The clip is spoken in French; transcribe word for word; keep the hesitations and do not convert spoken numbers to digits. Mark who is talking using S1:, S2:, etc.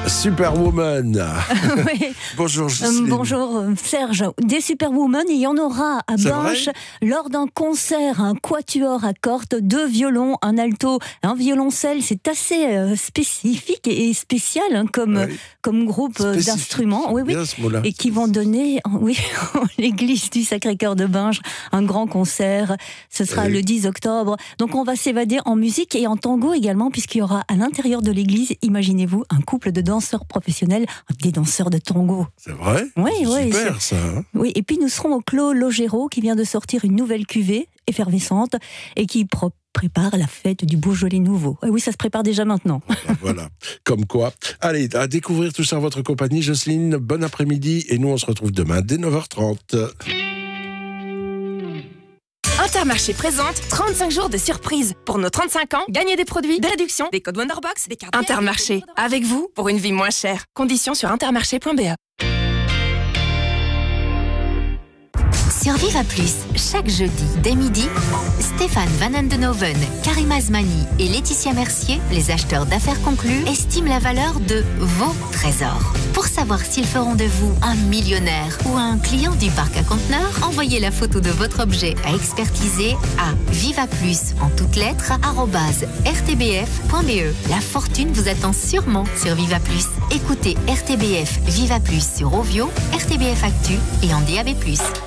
S1: Superwoman.
S2: Oui.
S1: Bonjour Jocelyne.
S2: Euh, bonjour Serge. Des Superwoman, il y en aura à Binche lors d'un concert, un quatuor à cordes, deux violons, un alto, un violoncelle. C'est assez euh, spécifique et spécial hein, comme,
S1: oui.
S2: comme groupe euh, d'instruments. Oui, oui.
S1: Bien, ce mot-là.
S2: Et qui vont donner, oui, l'église du Sacré-Cœur de Binche, un grand concert. Ce sera oui. le dix octobre. Donc on va s'évader en musique et en tango également, puisqu'il y aura à l'intérieur de l'église, imaginez-vous, un couple de danseurs professionnels, des danseurs de tango.
S1: C'est vrai ?
S2: Oui,
S1: c'est
S2: oui.
S1: Super
S2: c'est...
S1: ça. Hein
S2: oui, et puis nous serons au Clos Logero qui vient de sortir une nouvelle cuvée effervescente et qui pro- prépare la fête du Beaujolais nouveau. Et oui, ça se prépare déjà maintenant.
S1: Voilà, comme quoi. Allez, à découvrir tout ça en votre compagnie. Jocelyne, bon après-midi et nous on se retrouve demain dès neuf heures trente.
S3: Intermarché présente trente-cinq jours de surprise. Pour nos trente-cinq ans, gagnez des produits, des réductions, des codes Wonderbox, des cartes. Intermarché, avec vous pour une vie moins chère. Conditions sur intermarché point b e.
S4: Sur Viva Plus, chaque jeudi, dès midi, Stéphane Van Andenoven, Karim Azmani et Laetitia Mercier, les acheteurs d'affaires conclus, estiment la valeur de vos trésors. Pour savoir s'ils feront de vous un millionnaire ou un client du parc à conteneurs, envoyez la photo de votre objet à expertiser à vivaplus en toutes lettres arobase r t b f point b e. La fortune vous attend sûrement sur Viva Plus. Écoutez R T B F Viva Plus sur Ovio, R T B F Actu et en D A B plus.